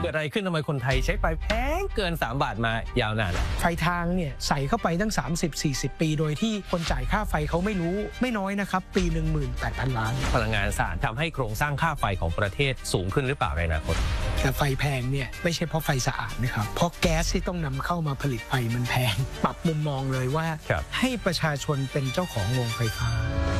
เกิดอะไรขึ้นทำไมคนไทยใช้ไฟแพงเกิน3 บาทมายาวนานไฟทางเนี่ยใส่เข้าไปตั้ง30-40 ปีโดยที่คนจ่ายค่าไฟเขาไม่รู้ไม่น้อยนะครับปี 18,000 ล้านพลังงานสะอาดทำให้โครงสร้างค่าไฟของประเทศสูงขึ้นหรือเปล่าในอนาคตแต่ไฟแพงเนี่ยไม่ใช่เพราะไฟสะอาดนะครับเพราะแก๊สที่ต้องนำเข้ามาผลิตไฟมันแพงปรับมุมมองเลยว่าให้ประชาชนเป็นเจ้าของโรงไฟฟ้า